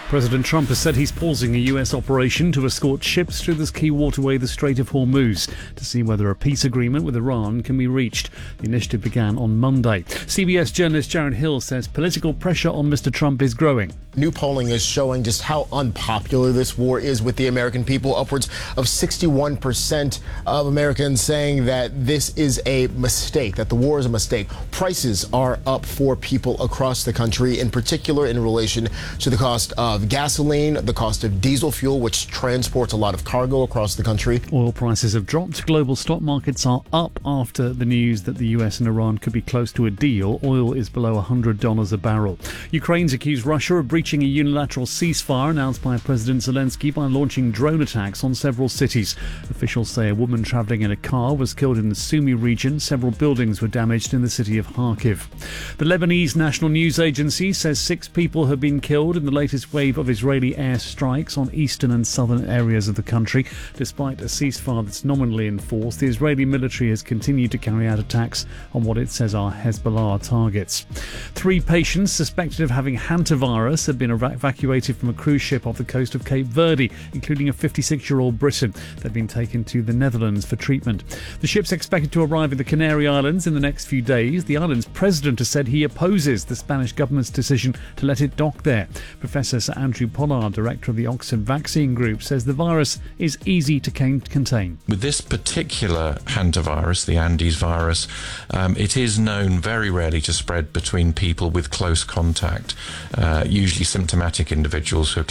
President Trump has said he's pausing a US operation to escort ships through this key waterway, the Strait of Hormuz, to see whether a peace agreement with Iran can be reached. The initiative began on Monday. CBS journalist Jared Hill says political pressure on Mr. Trump is growing. New polling is showing just how unpopular this war is with the American people. Upwards of 61% of Americans saying that this is a mistake, that the war is a mistake. Prices are up for people across the country, in particular in relation to the cost of gasoline, the cost of diesel fuel, which transports a lot of cargo across the country. Oil prices have dropped. Global stock markets are up after the news that the US and Iran could be close to a deal. Oil is below $100 a barrel. Ukraine's accused Russia of breaching a unilateral ceasefire announced by President Zelensky by launching drone attacks on several cities. Officials say a woman travelling in a car was killed in the Sumy region. Several buildings were damaged in the city of Kharkiv. The Lebanese National News Agency says 6 people have been killed in the latest wave of Israeli air strikes on eastern and southern areas of the country. Despite a ceasefire that's nominally enforced, the Israeli military has continued to carry out attacks on what it says are Hezbollah targets. 3 patients suspected of having hantavirus have been evacuated from a cruise ship off the coast of Cape Verde, including a 56-year-old Briton. They've been taken to the Netherlands for treatment. The ship's expected to arrive in the Canary Islands in the next few days. The island's president has said he opposes the Spanish government's decision to let it dock there. Professor Sir Andrew Pollard, director of the Oxford Vaccine Group, says the virus is easy to contain. With this particular hantavirus, the Andes virus, it is known very rarely to spread between people with close contact, usually symptomatic individuals who are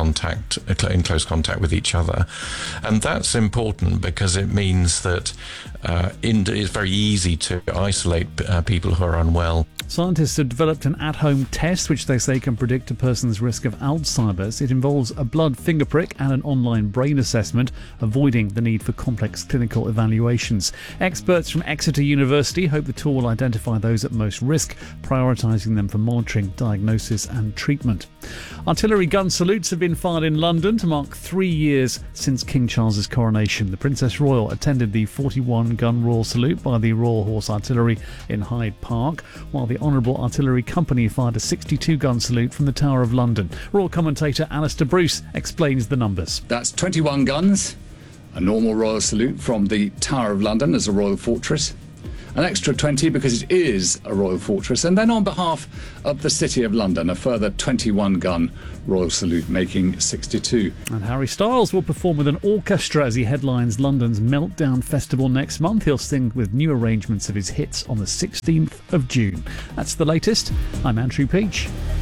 in close contact with each other. And that's important because it means that it's very easy to isolate people who are unwell. Scientists have developed an at-home test which they say can predict a person's risk of Alzheimer's. It involves a blood finger prick and an online brain assessment, avoiding the need for complex clinical evaluations. Experts from Exeter University hope the tool will identify those at most risk, prioritising them for monitoring, diagnosis and treatment. Artillery gun salutes have been fired in London to mark 3 years since King Charles's coronation. The Princess Royal attended the 41-gun Royal Salute by the Royal Horse Artillery in Hyde Park, while the Honourable Artillery Company fired a 62-gun salute from the Tower of London. Royal commentator Alistair Bruce explains the numbers. That's 21 guns, a normal Royal Salute from the Tower of London as a Royal Fortress, an extra 20 because it is a Royal Fortress, and then on behalf of the City of London, a further 21-gun Royal Salute, making 62. And Harry Styles will perform with an orchestra as he headlines London's Meltdown Festival next month. He'll sing with new arrangements of his hits on the 16th of June. That's the latest. I'm Andrew Peach.